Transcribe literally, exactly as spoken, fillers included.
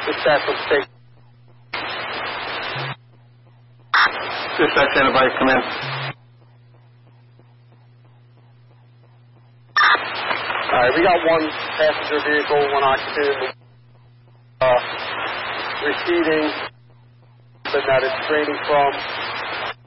Dispatch from state. Dispatch Santa Bike, come in. All right, we got one passenger vehicle, one occupant, uh, receding, but that it's draining from